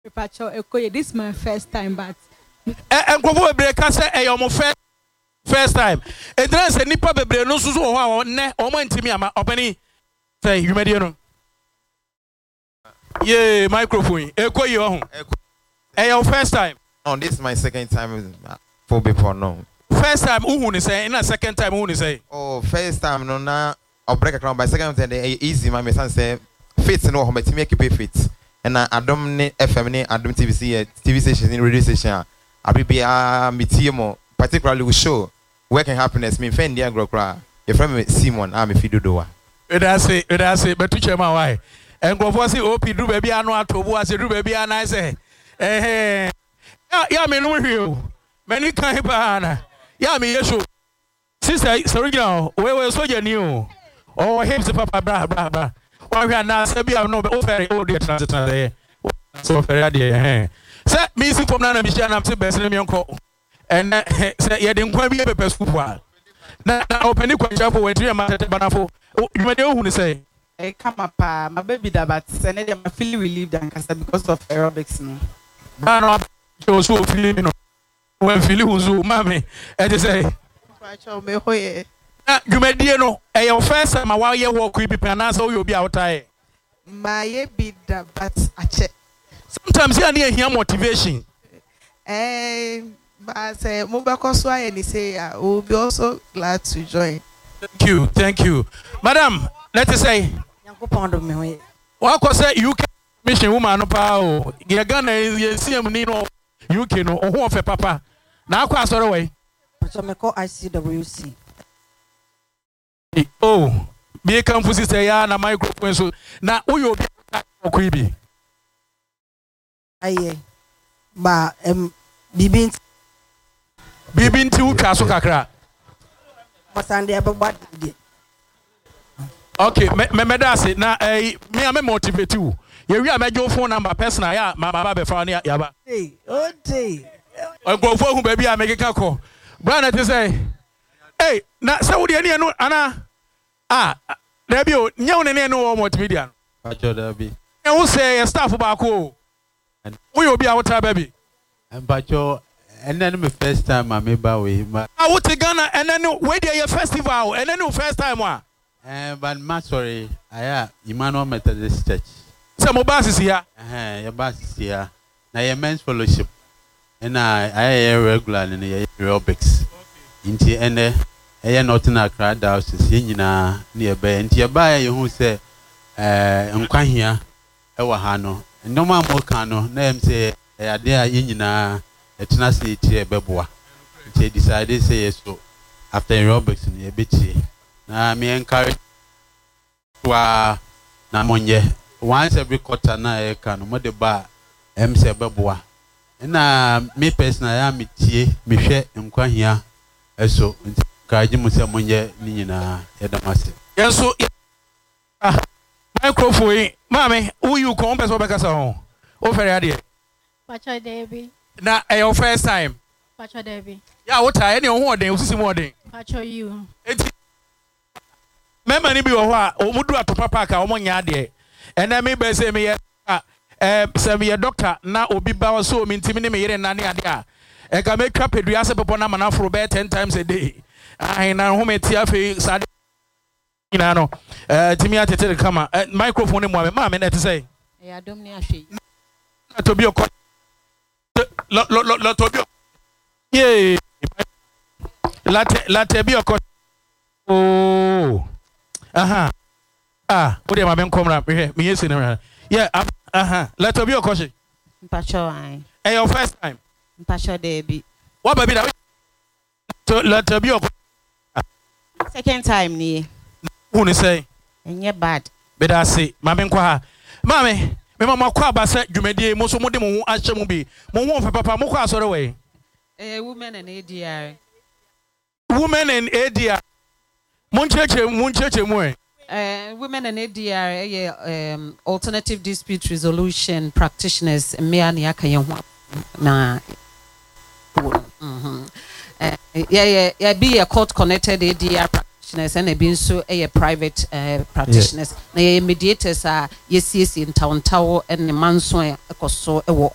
This is my first time, but and go break us a first time. And there's a nipa bebre no so ho ne o man timi ama opani say you mediano. Yeah, microphone. Eko yi ho. Your first time. No, this is my second time for before no. First time who say and second time who say. Oh, first time no na I'll break account by second time easy my son say fit no ho metimi keep fit. And Adam ne FM ne Adam TV station in radio station. Abibia mitimo particularly with show work and happiness me friend dia grokra. Your friend Simon am if you do wa. That's it but to chairman why. And go for say OP do baby anu atobu ase do baby ana say. Ya me no hwe. Many kan pa na. Ya me yeso. Sister original we soldier ni o. Oh hips papa bra. Wa hwe na say bia no o fere o dey transit there. So fere there say me si kom na bi na say best me nko. And say ye de nkwa bi e pepe school a. Na openi kwacha for we three ma tete banafo. You me dey hu ni say come up, my baby that but I feel relieved and because of aerobics. No, you so feeling no. When feeling who's mommy, and they say, you may dear no, your first time while you walk creepy and so you'll be out there. My baby that but I check. Sometimes you need here motivation. But I say, Mobakoswa, and he say, I will be also glad to join. Thank you, Madam. Let us say. What was say UK mission woman no pa ya Ghana CM ni no UK no ho of papa na akwa asore we so me call ICWC be campus say ya na microphone so na uyo bi okwibi aye ba bibinti utwa so kakra masande ababa de. Okay, me dasi na me am motivate you. You wi am phone number personal ya mama be fa na ya ba. Hey. Go for hu baby am keka ko. Brother te say, "Hey, na say wo de ne no ana there be o nya ne no multimedia no." Pacho there be. E wo say staff ba ko. Wo yo bi a wo tra baby. And Pacho and then my first time I ba we ma. Wo te Ghana and then we dey your festival and then first time wa. But sorry, Emmanuel Methodist Church. So my boss is here. Your boss is here. Now your men's fellowship. And I regular in the aerobics. Inti ene not in a crowd house is nearby. And your buyer who say nkwa here ewahano. And no man more cano name say there yina etnasi tie beboa. They decided say so after aerobics in a bit. Na me encourage wa na monye once every quarter na e ka no de ba MC beboa na me personal ya me tie me hwe nkwa hia eso encourage mu se monye ni nyina e damase yeso microphone mame who you come person be kasa ho o fere ade Pacho Debbie na your first time Pacho Debbie ya what time any ho oden osisi mo oden Pacho you member ni bi wo ho a omudu atopa park a omonya ade ena me be say me se me doctor na obi ba so mi ntimi ne me yere na ne ade a e ka me twa pedua se popo na manafro be 10 times a day ai na ho me ti afi sade ina no timi atete kama microphone mo ma me na te say e adom ni ahwe na to bi okọ lo to bi ye la bi okọ oh what am I been coming up here? Me yes in yeah, let me your question. Pacho I. Hey, your first time. Pacho Debbie. What baby that? Let me your second time ni. Who say? Enye bad. But I say, mama nkwa. Mame, me mama kwa ba say dwumedie mo so mo de mo hu ahye mo bi. Mo hu fe papa mo kwa asore we. Women and ADR. Women and ADR. Muncheche mu women and ADR alternative dispute resolution practitioners me an yaka na be a court connected ADR practitioners and be so private practitioners na mediators are yes in town and the manso ekoso